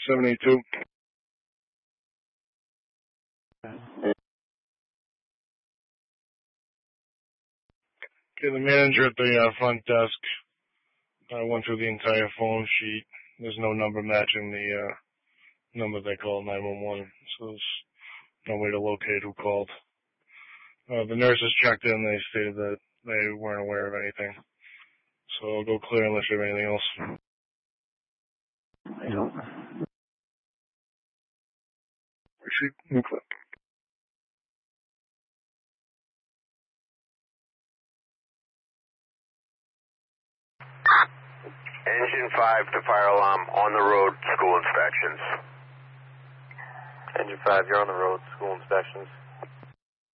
782. Okay, the manager at the front desk went through the entire phone sheet. There's no number matching the number they called 911, so there's no way to locate who called. The nurses checked in. They stated that they weren't aware of anything. So I'll go clear unless you have anything else. I don't. Receipt and clip. Engine 5 to fire alarm, on the road, school inspections. Engine 5, you're on the road, school inspections.